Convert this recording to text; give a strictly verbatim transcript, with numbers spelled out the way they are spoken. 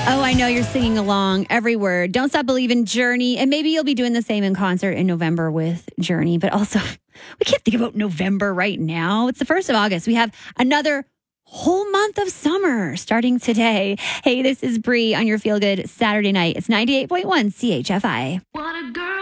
Oh, I know you're singing along every word. Don't Stop Believin' Journey. And maybe you'll be doing the same in concert in November with Journey. But also, we can't think about November right now. It's the first of August. We have another whole month of summer starting today. Hey, this is Bree on your Feel Good Saturday night. It's ninety-eight point one C H F I. What a girl.